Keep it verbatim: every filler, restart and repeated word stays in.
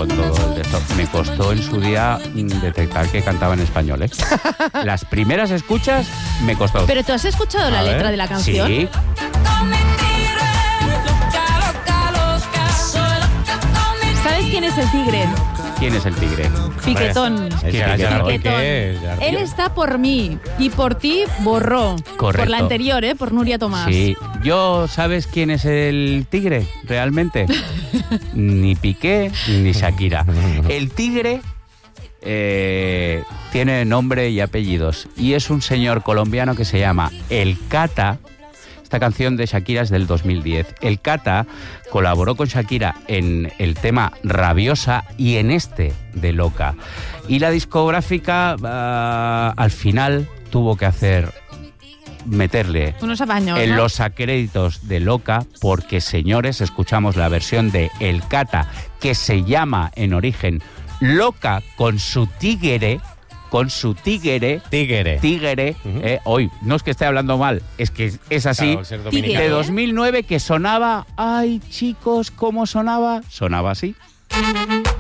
con todo el de esto. Me costó en su día detectar que cantaba en español, ¿eh? Las primeras escuchas me costó. ¿Pero tú has escuchado la A letra ver. de la canción? Sí. ¿Sabes quién es el tigre? ¿Quién es el tigre? Piquetón. Es ¿Quién es Gerard Piquetón. Piqué, Gerard Él Piqué. está por mí y por ti borró. Correcto. Por la anterior, ¿eh? Por Nuria Tomás. Sí. Yo, ¿sabes quién es el tigre realmente? Ni Piqué ni Shakira. El tigre eh, tiene nombre y apellidos y es un señor colombiano que se llama El Cata. Esta canción de Shakira es del dos mil diez. El Cata colaboró con Shakira en el tema Rabiosa y en este de Loca. Y la discográfica uh, al final tuvo que hacer, meterle Unos apaños, en ¿no? los créditos de Loca, porque, señores, escuchamos la versión de El Cata, que se llama en origen Loca con su tigre, con su tigre, Tigre. tigre, Ujú. eh, hoy, no es que esté hablando mal, es que es así, Claro, ser dominicano. de dos mil nueve, que sonaba, ay, chicos, ¿cómo sonaba? Sonaba así.